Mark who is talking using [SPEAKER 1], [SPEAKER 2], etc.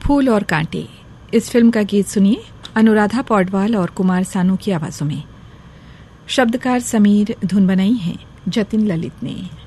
[SPEAKER 1] फूल और कांटे इस फिल्म का गीत सुनिए अनुराधा पौडवाल और कुमार सानू की आवाजों में। शब्दकार समीर, धुन बनाई है जतिन ललित ने।